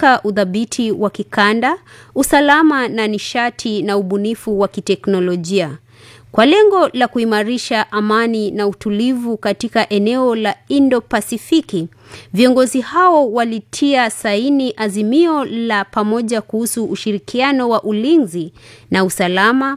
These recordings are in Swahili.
katika udhabiti wa kikanda, usalama na nishati na ubunifu wa kiteknolojia. Kwa lengo la kuimarisha amani na utulivu katika eneo la Indo-Pasifiki, viongozi hao walitia saini azimio la pamoja kuhusu ushirikiano wa ulinzi na usalama,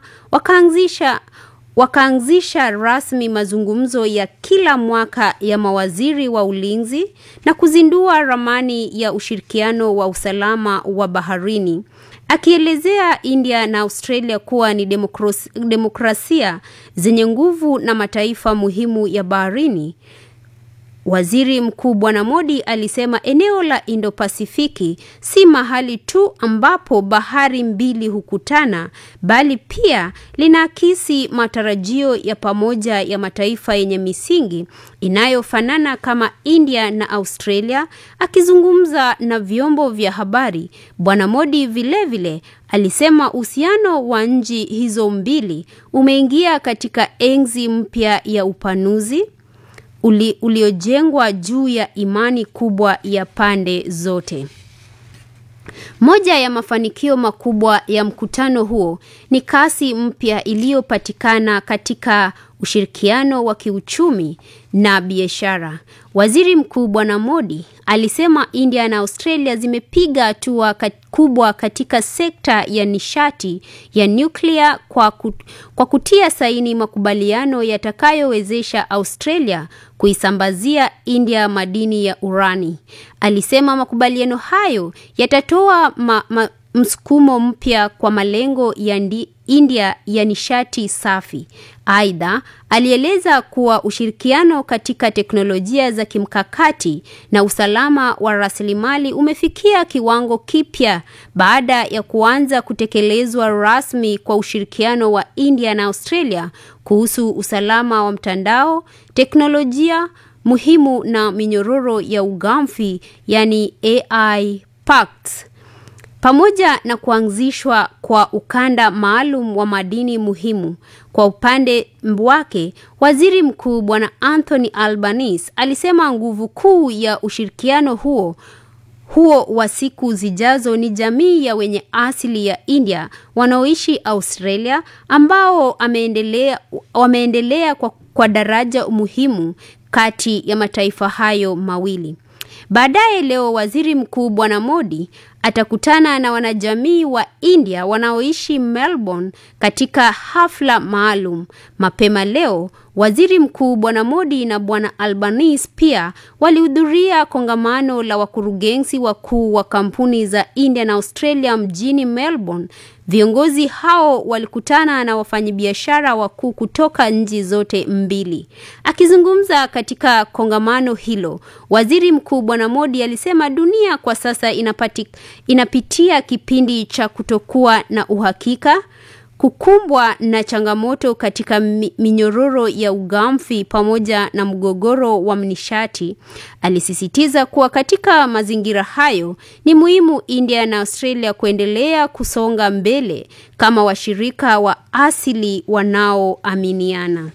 wakaanzisha rasmi mazungumzo ya kila mwaka ya mawaziri wa ulinzi na kuzindua ramani ya ushirikiano wa usalama wa baharini. Akielezea India na Australia kuwa ni demokrasia zenye nguvu na mataifa muhimu ya baharini, Waziri Mkuu Bwana Modi alisema eneo la Indo-Pasifiki si mahali tu ambapo bahari mbili hukutana, bali pia linaakisi matarajio ya pamoja ya mataifa yenye misingi inayofanana kama India na Australia. Akizungumza na vyombo vya habari, Bwana Modi vilevile alisema uhusiano wa nchi hizo mbili umeingia katika enzi mpya ya upanuzi uliojengwa juu ya imani kubwa ya pande zote. Moja ya mafanikio makubwa ya mkutano huo ni kasi mpya iliyopatikana katika ushirikiano wa kiuchumi na biashara. Waziri Mkuu Bwana Modi alisema India na Australia zimepiga hatua kubwa katika sekta ya nishati ya nyuklia kwa kutia saini makubaliano yatakayowezesha Australia kuisambazia India madini ya urani. Alisema makubaliano hayo yatatoa msukumo mpya kwa malengo ya India ya nishati safi. Aidha, alieleza kuwa ushirikiano katika teknolojia za kimkakati na usalama wa rasilimali umefikia kiwango kipya baada ya kuanza kutekelezwa rasmi kwa ushirikiano wa India na Australia kuhusu usalama wa mtandao, teknolojia muhimu na minyororo ya ugamfi, yani AI Pacts. Pamoja na kuanzishwa kwa ukanda maalum wa madini muhimu. Kwa upande wake, Waziri Mkuu Bwana Anthony Albanese alisema nguvu kuu ya ushirikiano huo wa siku zijazo ni jamii ya wenye asili ya India wanaoishi Australia ambao wameendelea kwa daraja muhimu kati ya mataifa hayo mawili. Baadaye leo Waziri Mkuu Bwana Modi atakutana na wanajamii wa India wanaoishi Melbourne katika hafla maalum. Mapema leo, Waziri Mkuu Bwana Modi na Bwana Albanese pia walihudhuria kongamano la wakurugenzi wakuu wa kampuni za India na Australia mjini Melbourne. Viongozi hao walikutana na wafanyabiashara wakuu kutoka nchi zote mbili. Akizungumza katika kongamano hilo, Waziri Mkuu Bwana Modi alisema dunia kwa sasa inapitia kipindi cha kutokuwa na uhakika, kukumbwa na changamoto katika minyororo ya ugamfi pamoja na mgogoro wa nishati. Alisisitiza kuwa katika mazingira hayo ni muhimu India na Australia kuendelea kusonga mbele kama washirika wa asili wanaoaminiana.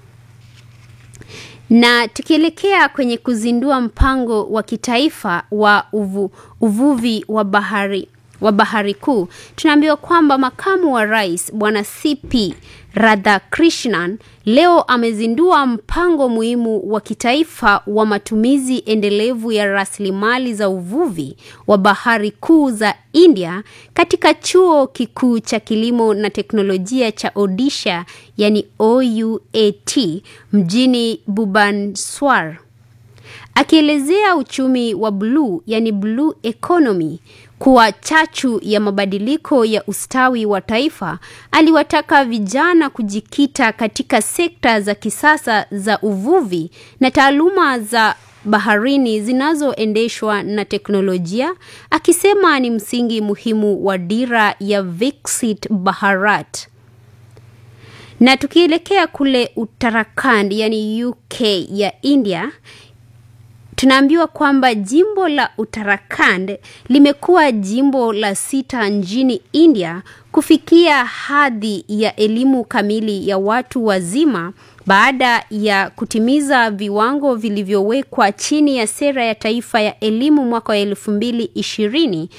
Na tukielekea kwenye kuzindua mpango wa kitaifa wa uvuvi wa bahari kuu, tunaambiwa kwamba makamu wa rais Bwana CP Radhakrishnan leo amezindua mpango muhimu wa kitaifa wa matumizi endelevu ya rasilimali za uvuvi wa bahari kuu za India katika chuo kikuu cha kilimo na teknolojia cha Odisha, yani OUAT, mjini Bhubaneswar. Akielezea uchumi wa blue, yani blue economy, kuwa chachu ya mabadiliko ya ustawi wa taifa, aliwataka vijana kujikita katika sekta za kisasa za uvuvi na taaluma za baharini zinazoendeshwa na teknolojia, akisema ni msingi muhimu wa dira ya Viksit Bharat. Na tukielekea kule Uttarakhand, yani UK ya India, tunaambiwa kwamba jimbo la Uttarakhand limekuwa jimbo la 6 nchini India kufikia hadhi ya elimu kamili ya watu wazima baada ya kutimiza viwango vilivyowekwa chini ya sera ya taifa ya elimu mwaka wa 2020